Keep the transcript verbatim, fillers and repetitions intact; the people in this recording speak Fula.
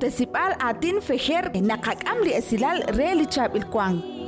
participar atin fejer nakakam li esilal reli chab il kwang.